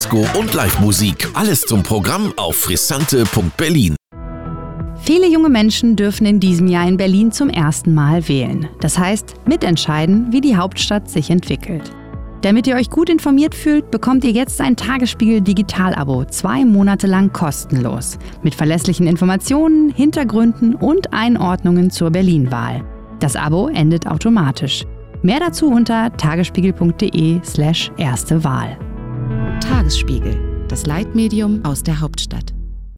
Disco und Live-Musik. Alles zum Programm auf frissante.berlin. Viele junge Menschen dürfen in diesem Jahr in Berlin zum ersten Mal wählen. Das heißt, mitentscheiden, wie die Hauptstadt sich entwickelt. Damit ihr euch gut informiert fühlt, bekommt ihr jetzt ein Tagesspiegel-Digital-Abo 2 Monate lang kostenlos. Mit verlässlichen Informationen, Hintergründen und Einordnungen zur Berlin-Wahl. Das Abo endet automatisch. Mehr dazu unter tagesspiegel.de/erste Wahl. Tagesspiegel, das Leitmedium aus der Hauptstadt.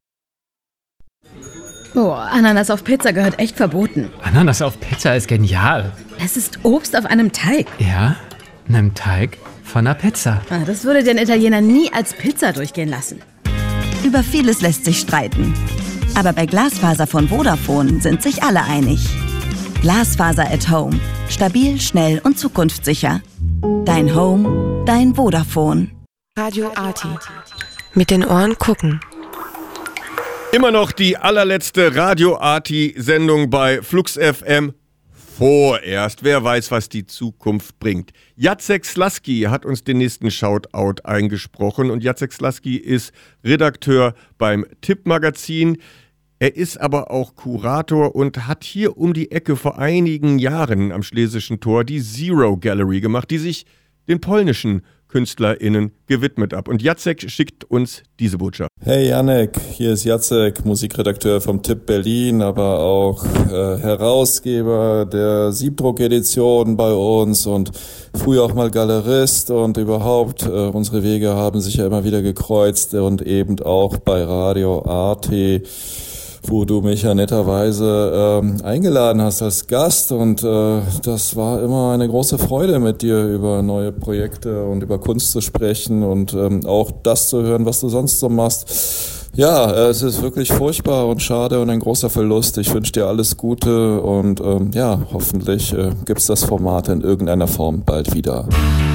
Oh, Ananas auf Pizza gehört echt verboten. Ananas auf Pizza ist genial. Es ist Obst auf einem Teig. Ja, einem Teig von einer Pizza. Das würde den Italiener nie als Pizza durchgehen lassen. Über vieles lässt sich streiten. Aber bei Glasfaser von Vodafone sind sich alle einig. Glasfaser at Home. Stabil, schnell und zukunftssicher. Dein Home, dein Vodafone. Radio Arti. Mit den Ohren gucken. Immer noch die allerletzte Radio Arti-Sendung bei Flux FM. Vorerst. Wer weiß, was die Zukunft bringt. Jacek Slasky hat uns den nächsten Shoutout eingesprochen. Und Jacek Slasky ist Redakteur beim Tipp-Magazin. Er ist aber auch Kurator und hat hier um die Ecke vor einigen Jahren am Schlesischen Tor die Zero Gallery gemacht, die sich den polnischen KünstlerInnen gewidmet hat. Und Jacek schickt uns diese Botschaft. Hey Janek, hier ist Jacek, Musikredakteur vom Tipp Berlin, aber auch Herausgeber der Siebdruck-Edition bei uns und früher auch mal Galerist und überhaupt unsere Wege haben sich ja immer wieder gekreuzt und eben auch bei Radio Arti, wo du mich ja netterweise eingeladen hast als Gast und das war immer eine große Freude, mit dir über neue Projekte und über Kunst zu sprechen und auch das zu hören, was du sonst so machst. Ja, es ist wirklich furchtbar und schade und ein großer Verlust. Ich wünsche dir alles Gute und ja, hoffentlich gibt's das Format in irgendeiner Form bald wieder.